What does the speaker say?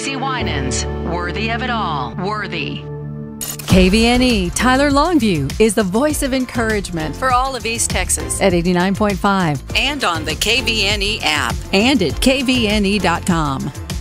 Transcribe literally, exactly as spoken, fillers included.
Lacey Winans. Worthy of it all. Worthy. K V N E Tyler Longview is the voice of encouragement for all of East Texas at eighty-nine point five and on the K V N E app and at K V N E dot com.